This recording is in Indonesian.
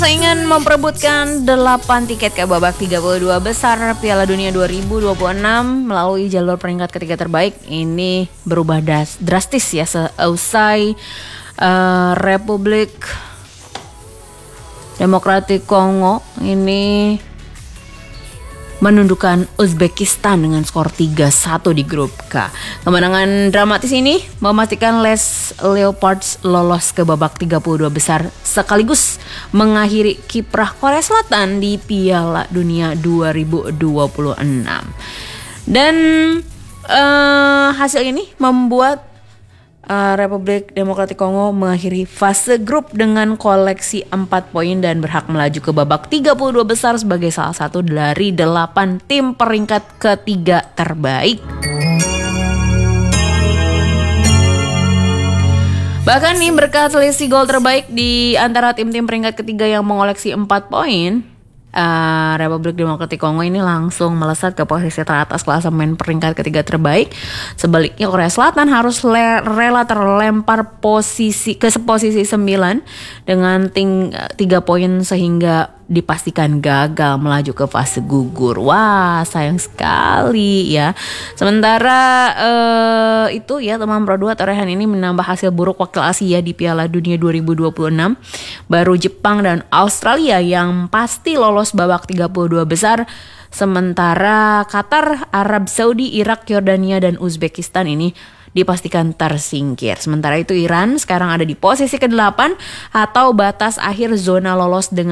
bersaingan memperebutkan 8 tiket ke babak 32 besar Piala Dunia 2026 melalui jalur peringkat ketiga terbaik. Ini berubah drastis ya seusai Republik Demokratik Kongo ini menundukkan Uzbekistan dengan skor 3-1 di grup K. Kemenangan dramatis ini memastikan Les Leopards lolos ke babak 32 besar sekaligus mengakhiri kiprah Korea Selatan di Piala Dunia 2026. Dan hasil ini membuat Republik Demokratik Kongo mengakhiri fase grup dengan koleksi 4 poin dan berhak melaju ke babak 32 besar sebagai salah satu dari 8 tim peringkat ketiga terbaik. Bahkan nih berkat selisih gol terbaik di antara tim-tim peringkat ketiga yang mengoleksi 4 poin, Republik Demokratik Kongo ini langsung melesat ke posisi teratas klasemen peringkat ketiga terbaik. Sebaliknya Korea Selatan harus rela terlempar posisi 9 dengan 3 poin sehingga dipastikan gagal melaju ke fase gugur. Wah, sayang sekali ya. Sementara itu ya teman Pro 2, torehan ini menambah hasil buruk wakil Asia di Piala Dunia 2026. Baru Jepang dan Australia yang pasti lolos babak 32 besar. Sementara Qatar, Arab Saudi, Irak, Yordania dan Uzbekistan ini dipastikan tersingkir. Sementara itu Iran sekarang ada di posisi ke-8 atau batas akhir zona lolos dengan